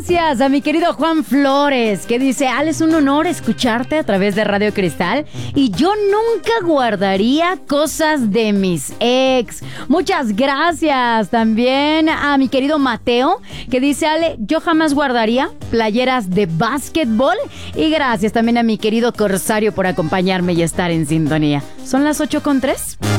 gracias a mi querido Juan Flores, que dice: Ale, es un honor escucharte a través de Radio Cristal y yo nunca guardaría cosas de mis ex. Muchas gracias también a mi querido Mateo, que dice: Ale, yo jamás guardaría playeras de básquetbol. Y gracias también a mi querido Corsario por acompañarme y estar en sintonía. Son las 8:03.